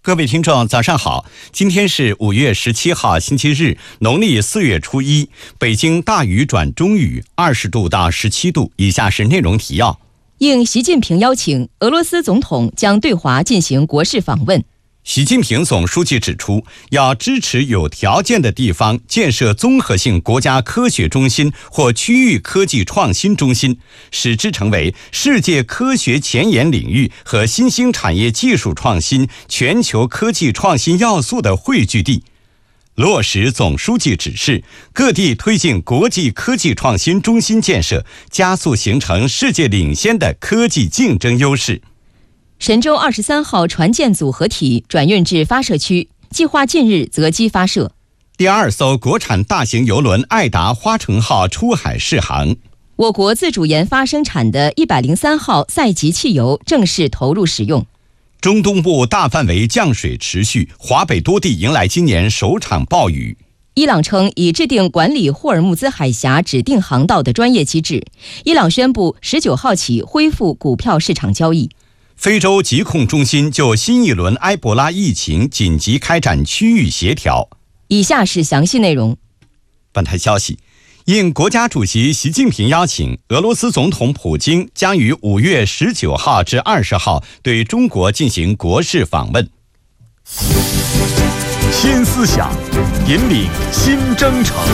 各位听众早上好，今天是5月17号星期日，农历4月初1，北京大雨转中雨，20度到17度。以下是内容提要。 应习近平邀请，俄罗斯总统将对华进行国事访问。 习近平总书记指出，要支持有条件的地方建设综合性国家科学中心或区域科技创新中心，使之成为世界科学前沿领域和新兴产业技术创新、全球科技创新要素的汇聚地。落实总书记指示，各地推进国际科技创新中心建设，加速形成世界领先的科技竞争优势。 神舟23号船舰组合体转运至发射区，计划近日择机发射。 第2艘国产大型邮轮爱达花城号出海试航。 我国自主研发生产的103号赛级汽油正式投入使用。 中东部大范围降水持续，华北多地迎来今年首场暴雨。 伊朗称已制定管理霍尔木兹海峡指定航道的专业机制。伊朗宣布19号起恢复股票市场交易。 非洲疾控中心就新一轮埃博拉疫情紧急开展区域协调。 以下是详细内容。 本台消息，应国家主席习近平邀请，俄罗斯总统普京将于5月19号至20号对中国进行国事访问。 新思想，引领新征程。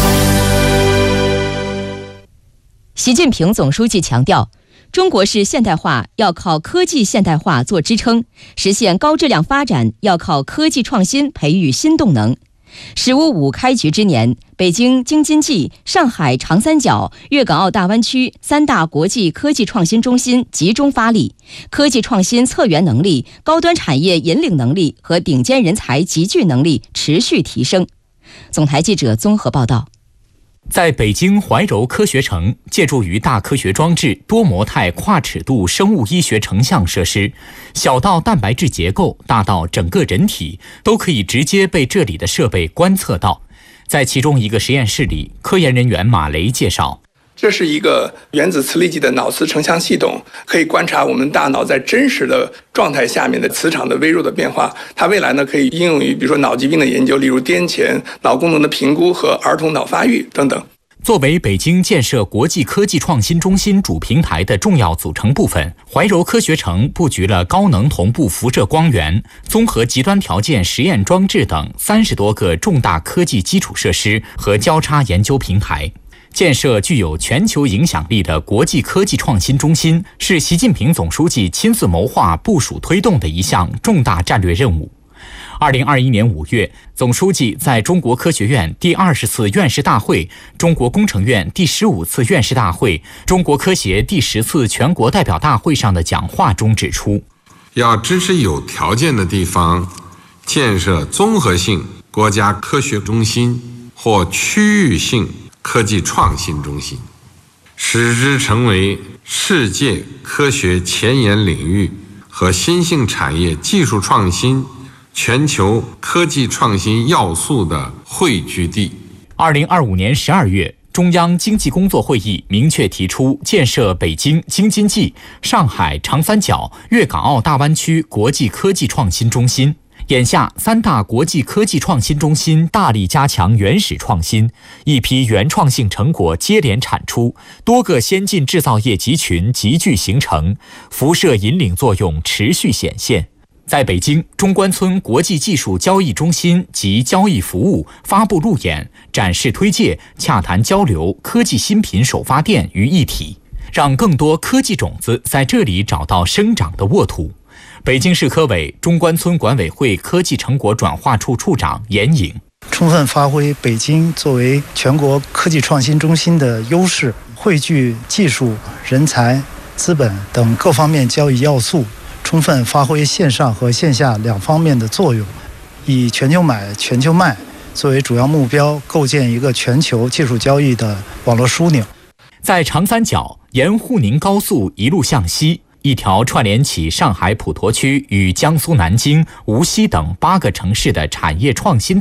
习近平总书记强调，中国式现代化要靠科技现代化做支撑，实现高质量发展要靠科技创新培育新动能。“15+5”开局之年，北京京津冀、上海长三角、粤港澳大湾区3大国际科技创新中心集中发力，科技创新策源能力、高端产业引领能力和顶尖人才集聚能力持续提升。总台记者综合报道。 在北京怀柔科学城，借助于大科学装置、多模态跨尺度生物医学成像设施，小到蛋白质结构，大到整个人体，都可以直接被这里的设备观测到。在其中一个实验室里，科研人员马雷介绍， 这是一个原子磁力级的脑磁成像系统，可以观察我们大脑在真实的状态下面的磁场的微弱的变化。它未来呢可以应用于比如说脑疾病的研究，例如癫痫、脑功能的评估和儿童脑发育等等。 作为北京建设国际科技创新中心主平台的重要组成部分，怀柔科学城布局了高能同步辐射光源、综合极端条件实验装置等30多个重大科技基础设施和交叉研究平台。建设具有全球影响力的国际科技创新中心，是习近平总书记亲自谋划部署推动的一项重大战略任务。2021年5月，总书记在中国科学院第20次院士大会、中国工程院第15次院士大会、中国科协第10次全国代表大会上的讲话中指出， 要支持有条件的地方建设综合性国家科学中心或区域性科技创新中心，使之成为世界科学前沿领域和新兴产业技术创新、全球科技创新要素的汇聚地。 2025年12月，中央经济工作会议明确提出建设北京京津冀、上海长三角、粤港澳大湾区国际科技创新中心。眼下3大国际科技创新中心大力加强原始创新，一批原创性成果接连产出，多个先进制造业集群集聚形成，辐射引领作用持续显现。在北京，中关村国际技术交易中心及交易服务、发布路演、展示推介、洽谈交流科技新品首发店于一体，让更多科技种子在这里找到生长的沃土。北京市科委中关村管委会科技成果转化处处长严颖， 充分发挥北京作为全国科技创新中心的优势，汇聚技术、人才、资本等各方面交易要素，充分发挥线上和线下2方面的作用，以全球买、全球卖作为主要目标，构建一个全球技术交易的网络枢纽。 在长三角，沿沪宁高速一路向西，一条串联起上海普陀区与江苏南京、无锡等8个城市的产业创新